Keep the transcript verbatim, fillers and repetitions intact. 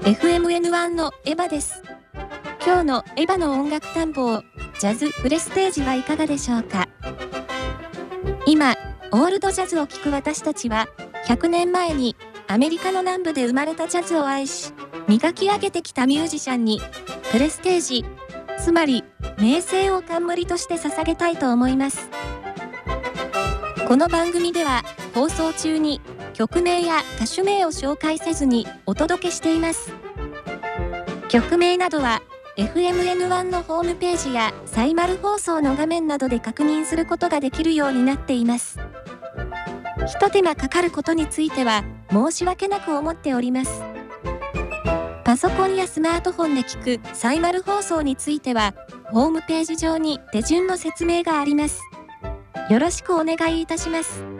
エフエムエヌワン のエヴァです。今日のエヴァの音楽探訪、ジャズプレステージはいかがでしょうか。今、オールドジャズを聴く私たちは、ひゃくねんまえにアメリカの南部で生まれたジャズを愛し、磨き上げてきたミュージシャンに、プレステージ、つまり名声を冠として捧げたいと思います。この番組では、放送中に曲名や歌手名を紹介せずにお届けしています。曲名などは エフエムエヌワン のホームページやサイマル放送の画面などで確認することができるようになっています。ひと手間かかることについては申し訳なく思っております。パソコンやスマートフォンで聞くサイマル放送については、ホームページ上に手順の説明があります。よろしくお願いいたします。